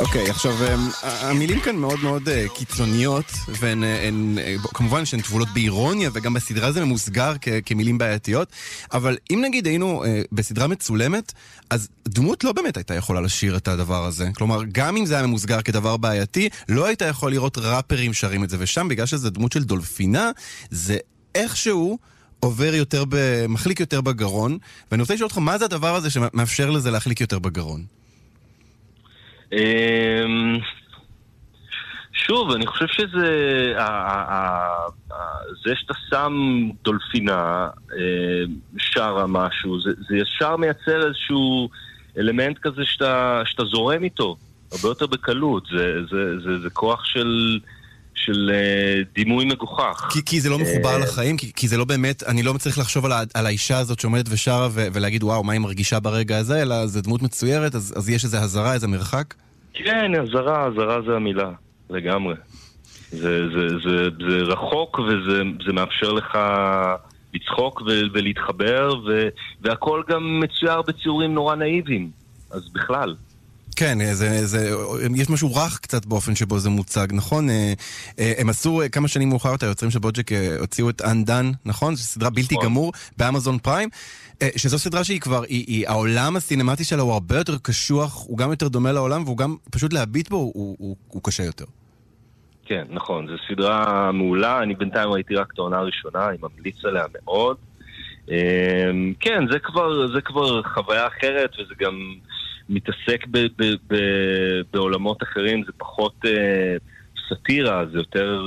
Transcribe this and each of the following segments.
אוקיי, עכשיו, המילים כאן מאוד מאוד קיצוניות, והן כמובן שהן טבולות באירוניה, וגם בסדרה זה ממוסגר כמילים בעייתיות, אבל אם נגיד היינו בסדרה מצולמת, אז דמות לא באמת הייתה יכולה לשיר את הדבר הזה. כלומר, גם אם זה היה ממוסגר כדבר בעייתי, לא הייתה יכול לראות ראפרים שרים את זה, ושם בגלל שזה דמות של דולפינה, זה איכשהו עובר יותר, מחליק יותר בגרון, ואני רוצה לשאול אותך, מה זה הדבר הזה שמאפשר לזה להחליק יותר בגרון? שוב, אני חושב שזה זה שאתה שם דולפינה שרה משהו, זה ישר מייצר איזשהו אלמנט כזה שאתה זורם איתו הרבה יותר בקלות. זה כוח של דימוי מגוחך. כי זה לא מחובר לחיים, כי זה לא באמת, אני לא מצליח לחשוב על האישה הזאת שעומדת ושרה ולהגיד וואו, מה היא מרגישה ברגע הזה, אלא זה דמות מצוירת, אז יש איזה הזרה, איזה מרחק? כן, הזרה זה המילה, לגמרי. זה רחוק וזה מאפשר לך לצחוק ולהתחבר, והכל גם מצויר בציורים נורא נאיביים, אז בכלל. כן, יש משהו רך קצת באופן שבו זה מוצג, נכון? הם עשו כמה שנים מאוחר את היוצרים של בוג'ק, הוציאו את אנדן, נכון? זו סדרה בלתי גמור באמזון פריים, שזו סדרה שהיא כבר, העולם הסינמטי שלה הוא הרבה יותר קשוח, הוא גם יותר דומה לעולם, והוא גם פשוט להביט בו, הוא קשה יותר. כן, נכון, זו סדרה מעולה, אני בינתיים ראיתי רק את העונה הראשונה, אני ממליץ עליה מאוד. כן, זה כבר חוויה אחרת, וזה גם מתעסק בעולמות אחרים, זה פחות סטירה, זה יותר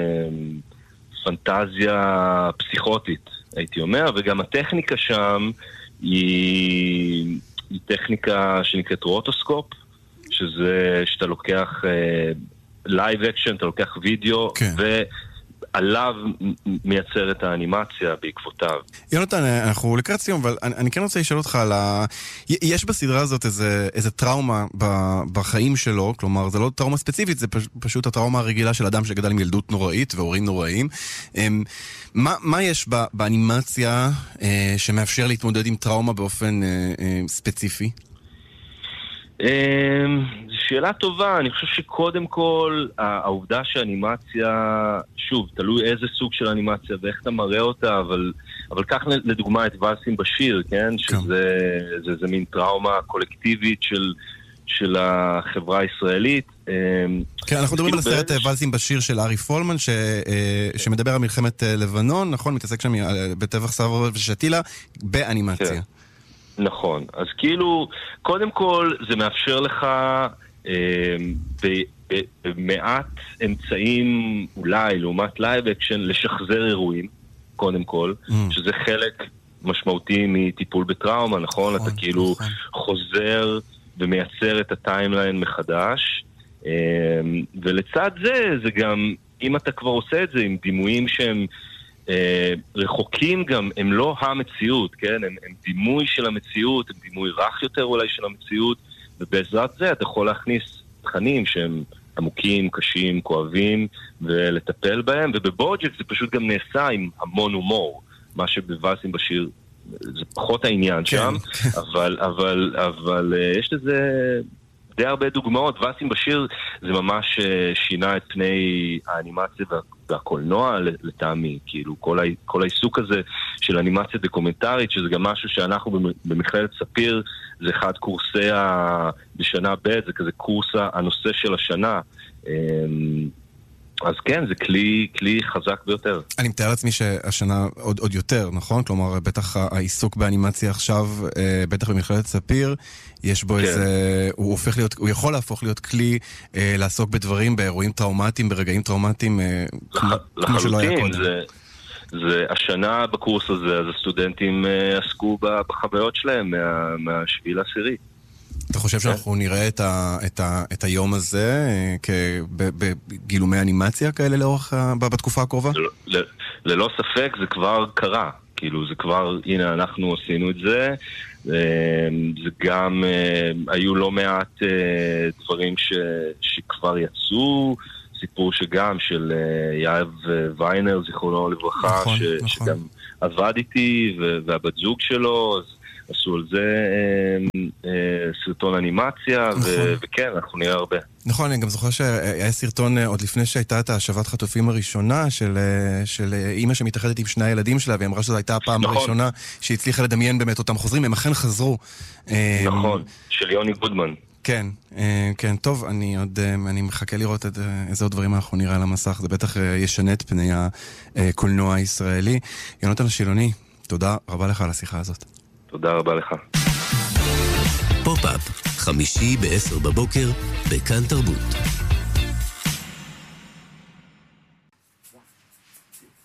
פנטזיה פסיכוטית, הייתי אומר, וגם הטכניקה שם היא טכניקה שנקראת רוטוסקופ, שזה שאתה לוקח לייב אקשן, אתה לוקח וידאו, כן. עליו מייצר את האנימציה בעקבותיו. יונתן, אנחנו לקראת סיום, אבל אני כן רוצה לשאול אותך על יש בסדרה הזאת איזה טראומה בחיים שלו, כלומר, זה לא טראומה ספציפית, זה פשוט הטראומה הרגילה של אדם שגדל עם ילדות נוראית והורים נוראים. מה יש באנימציה שמאפשר להתמודד עם טראומה באופן ספציפי? זו שאלה טובה, אני חושב שקודם כל העובדה שהאנימציה, שוב, תלוי איזה סוג של אנימציה ואיך אתה מראה אותה, אבל כך לדוגמה את ולסים בשיר, כן? שזה מין טראומה קולקטיבית של החברה הישראלית. כן, אנחנו מדברים על הסרט ולסים בשיר של ארי פולמן, שמדבר על מלחמת לבנון, נכון? מתעסק שם בטבח סברה ושתילה, באנימציה. נכון, אז כאילו, קודם כל זה מאפשר לך במעט אמצעים, אולי לעומת לייב אקשן, לשחזר אירועים, קודם כל, שזה חלק משמעותי מטיפול בטראומה, נכון? אתה כאילו חוזר ומייצר את הטיימליין מחדש, ולצד זה גם, אם אתה כבר עושה את זה עם דימויים שהם רחוקים גם, הם לא המציאות, כן? הם דימוי של המציאות, הם דימוי רך יותר אולי של המציאות, ובעזרת זה אתה יכול להכניס תכנים שהם עמוקים, קשים, כואבים, ולטפל בהם, ובבוג'ק זה פשוט גם נעשה עם המון הומור, מה שבוולסים בשיר זה פחות העניין שם, אבל יש לזה די הרבה דוגמאות. ולסים בשיר זה ממש שינה את פני האנימציה והקולנוע לטעמי, כאילו כל העיסוק הזה של אנימציה דוקומנטרית, שזה גם משהו שאנחנו במכללת ספיר, זה אחד קורסי בשנה ב', זה כזה קורס הנושא של השנה, אז כן, זה כלי חזק ביותר. אני מתאר לעצמי שהשנה עוד יותר, נכון? כלומר, בטח העיסוק באנימציה עכשיו, בטח במכללת ספיר, יש בו איזה, הוא יכול להפוך להיות כלי לעסוק בדברים, באירועים טראומטיים, ברגעים טראומטיים, כמו שלא היה קודם. זה השנה בקורס הזה, אז הסטודנטים עסקו בחוויות שלהם מהשביל העשירי. אתה חושב שאנחנו נראה את היום הזה בגילומי אנימציה כאלה בתקופה הקרובה? ללא ספק, זה כבר קרה. כאילו, זה כבר, הנה, אנחנו עשינו את זה. זה גם, היו לא מעט דברים שכבר יצאו. סיפור שגם של יאב ויינר, זיכרונו לברכה, שגם עבד איתי, והבת זוג שלו, עשו על זה סרטון אנימציה, וכן, אנחנו נראה הרבה. נכון, אני גם זוכר שהיה סרטון עוד לפני שהייתה את השבת חטופים הראשונה של אימא שמתאחדת עם שני הילדים שלה, והיא אמרה שזו הייתה הפעם הראשונה שהצליחה לדמיין באמת אותם חוזרים, הם אכן חזרו. נכון, של יוני גודמן. כן, כן, טוב, אני מחכה לראות איזה עוד דברים אנחנו נראה על המסך, זה בטח ישנה את פני הקולנוע הישראלי. יונתן השילוני, תודה רבה לך על השיחה הזאת. תודה רבה לך. פופ-אפ, חמישי ב-10 בבוקר, בכאן תרבות.